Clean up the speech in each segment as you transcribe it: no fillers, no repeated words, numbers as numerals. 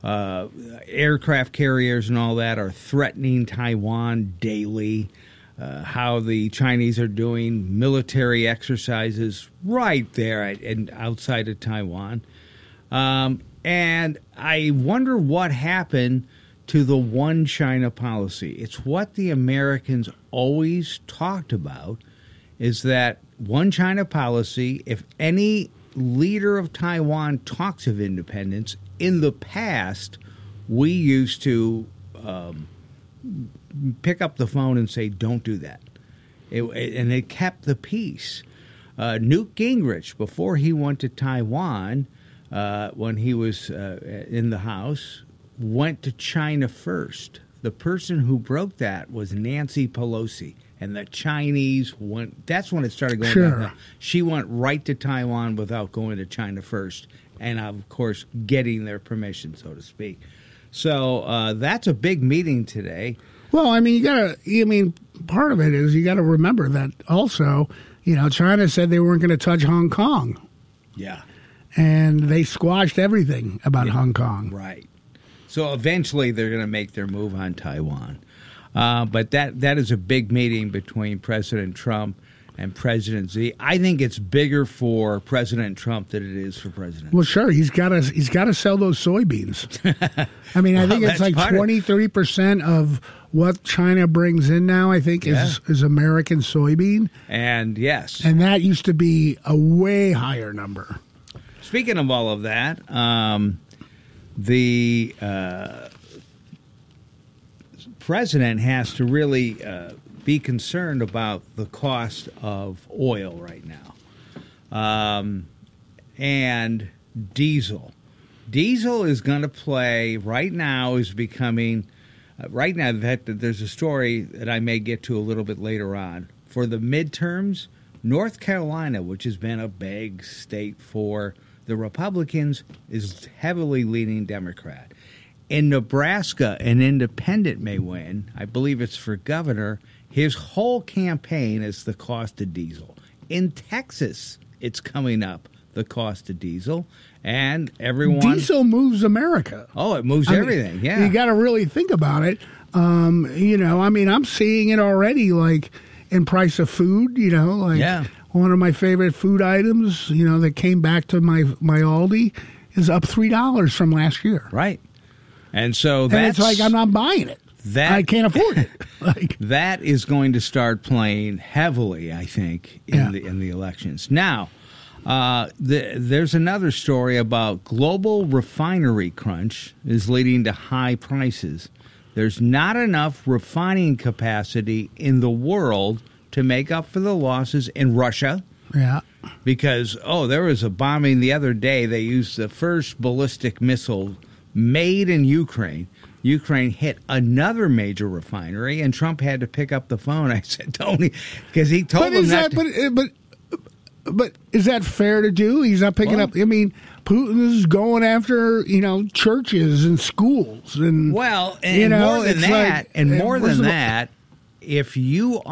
aircraft carriers and all that are threatening Taiwan daily. How the Chinese are doing military exercises right there and outside of Taiwan. And I wonder what happened to the one China policy. It's what the Americans always talked about, is that one China policy. If any leader of Taiwan talks of independence, in the past, we used to pick up the phone and say, don't do that. And it kept the peace. Newt Gingrich, before he went to Taiwan, when he was in the House, went to China first. The person who broke that was Nancy Pelosi. And the Chinese went, that's when it started going down. She went right to Taiwan without going to China first. And, of course, getting their permission, so to speak. So that's a big meeting today. Well, I mean, part of it is you got to remember that also, China said they weren't going to touch Hong Kong. Yeah. And they squashed everything about Hong Kong. Right. So eventually they're going to make their move on Taiwan. But that is a big meeting between President Trump and President Xi. I think it's bigger for President Trump than it is for President. Well, sure, he's got to sell those soybeans. I mean, I think it's like 23% of what China brings in now. I think is American soybean. And yes, and that used to be a way higher number. Speaking of all of that, the president has to really be concerned about the cost of oil right now, and diesel. Diesel is going to play right now. Is becoming right now. There's a story that I may get to a little bit later on for the midterms. North Carolina, which has been a big state for the Republicans, is heavily leaning Democrat. In Nebraska, an independent may win. I believe it's for governor. His whole campaign is the cost of diesel. In Texas, it's coming up, the cost of diesel. And everyone... Diesel moves America. Oh, it moves everything, yeah. You got to really think about it. I'm seeing it already, like, in price of food, one of my favorite food items, that came back to my Aldi is up $3 from last year. Right. And so that's... And it's like, I'm not buying it. I can't afford it. That is going to start playing heavily, I think, in the elections. Now, there's another story about global refinery crunch is leading to high prices. There's not enough refining capacity in the world to make up for the losses in Russia. Yeah. Because, there was a bombing the other day. They used the first ballistic missile made in Ukraine. Ukraine hit another major refinery, and Trump had to pick up the phone. I said, don't, because he told him that. But is that fair to do? He's not picking up. I mean, Putin is going after churches and schools and more than that. If you're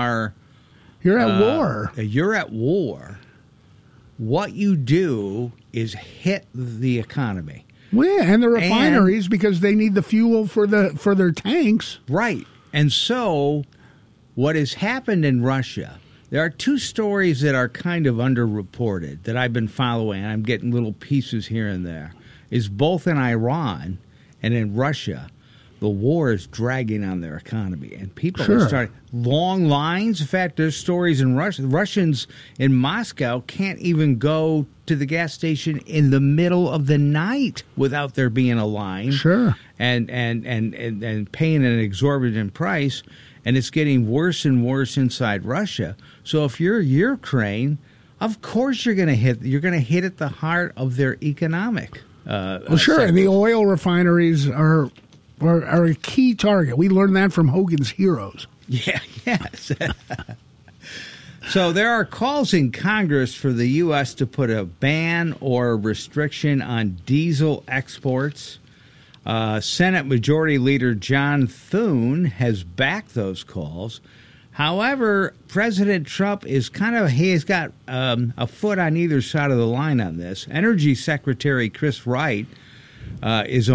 at war. What you do is hit the economy. Well, yeah, and the refineries, because they need the fuel for their tanks. Right. And so what has happened in Russia, there are two stories that are kind of underreported that I've been following. I'm getting little pieces here and there. Is both in Iran and in Russia, the war is dragging on their economy. And people are starting long lines. In fact, there's stories in Russia. Russians in Moscow can't even go to the gas station in the middle of the night without there being a line. Sure. And paying an exorbitant price. And it's getting worse and worse inside Russia. So if you're Ukraine, of course you're going to hit at the heart of their economic. Well, sure. And the oil refineries are a key target. We learned that from Hogan's Heroes. Yeah, yes. So there are calls in Congress for the U.S. to put a ban or restriction on diesel exports. Senate Majority Leader John Thune has backed those calls. However, President Trump is he's got a foot on either side of the line on this. Energy Secretary Chris Wright is